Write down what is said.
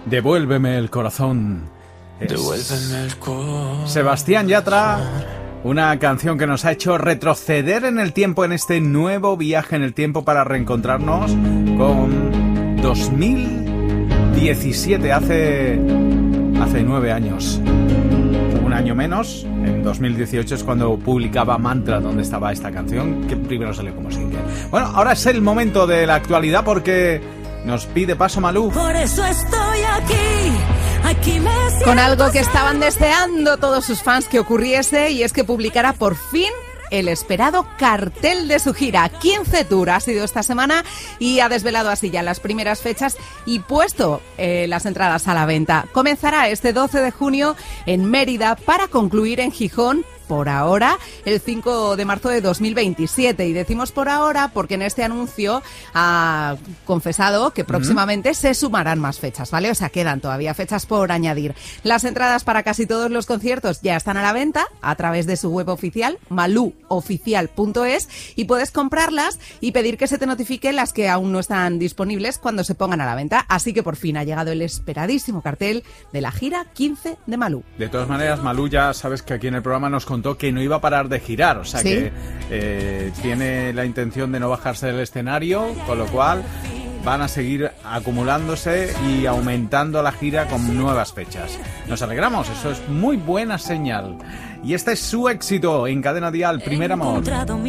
Devuélveme el corazón. Devuélveme el corazón. Sebastián Yatra, una canción que nos ha hecho retroceder en el tiempo en este nuevo viaje en el tiempo para reencontrarnos con 2017, hace 9 años. Un año menos, en 2018 es cuando publicaba Mantra, donde estaba esta canción, que primero salió como single. Bueno, ahora es el momento de la actualidad porque nos pide paso Malú. Por eso estoy aquí me siento con algo que estaban deseando todos sus fans que ocurriese, y es que publicara por fin el esperado cartel de su gira. 15 Tour ha sido esta semana y ha desvelado así ya las primeras fechas y puesto las entradas a la venta. Comenzará este 12 de junio en Mérida para concluir en Gijón, por ahora, el 5 de marzo de 2027. Y decimos por ahora porque en este anuncio ha confesado que próximamente se sumarán más fechas, ¿vale? O sea, quedan todavía fechas por añadir. Las entradas para casi todos los conciertos ya están a la venta a través de su web oficial, maluoficial.es, y puedes comprarlas y pedir que se te notifiquen las que aún no están disponibles cuando se pongan a la venta. Así que por fin ha llegado el esperadísimo cartel de la gira 15 de Malú. De todas maneras, Malú, ya sabes que aquí en el programa nos contó que no iba a parar de girar, o sea, ¿sí? Que tiene la intención de no bajarse del escenario, con lo cual van a seguir acumulándose y aumentando la gira con nuevas fechas. Nos alegramos, eso es muy buena señal. Y este es su éxito en Cadena Dial, Primer Amor.